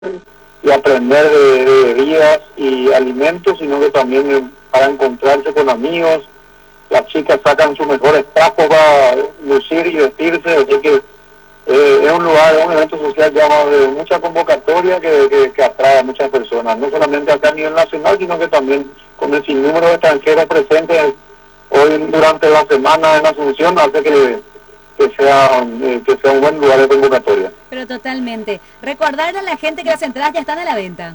y aprender de bebidas y alimentos, sino que también para encontrarse con amigos. Las chicas sacan sus mejores trapos para lucir y vestirse, así que es un lugar, es un evento social ya de mucha convocatoria que atrae a muchas personas, no solamente acá a nivel nacional, sino que también con el sinnúmero de extranjeros presentes hoy durante la semana en Asunción, hace que sea un buen lugar de convocatoria. Pero totalmente. Recordar a la gente que las entradas ya están a la venta.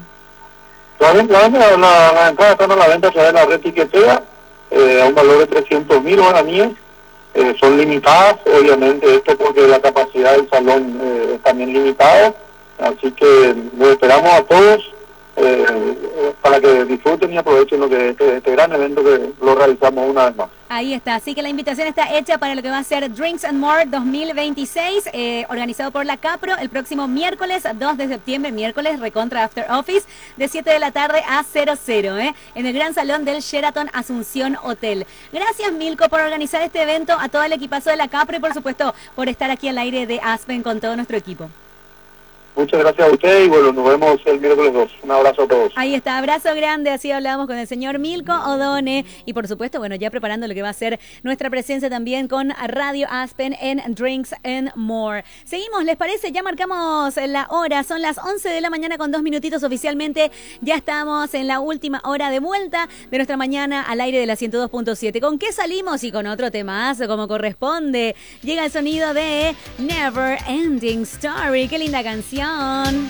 Las entradas están a la venta a través de la red tiquetera, a un valor de 300.000 guaraníes. Son limitadas, obviamente, esto porque la capacidad del salón es también limitada, así que los esperamos a todos para que disfruten y aprovechen lo que este gran evento que lo realizamos una vez más. Ahí está, así que la invitación está hecha para lo que va a ser Drinks and More 2026, organizado por la Capro el próximo miércoles 2 de septiembre, miércoles recontra After Office, de 7 de la tarde a 00, en el gran salón del Sheraton Asunción Hotel. Gracias, Milko, por organizar este evento, a todo el equipazo de la Capro y por supuesto por estar aquí al aire de Aspen con todo nuestro equipo. Muchas gracias a usted y bueno, nos vemos el miércoles 2. Un abrazo a todos. Ahí está, abrazo grande, así hablamos con el señor Milko O'Donnell y por supuesto, bueno, ya preparando lo que va a ser nuestra presencia también con Radio Aspen en Drinks and More. Seguimos, ¿les parece? Ya marcamos la hora, son las 11 de la mañana con 2 minutitos oficialmente, ya estamos en la última hora de vuelta de nuestra mañana al aire de la 102.7. ¿Con qué salimos? Y con otro temazo como corresponde. Llega el sonido de Never Ending Story, qué linda canción.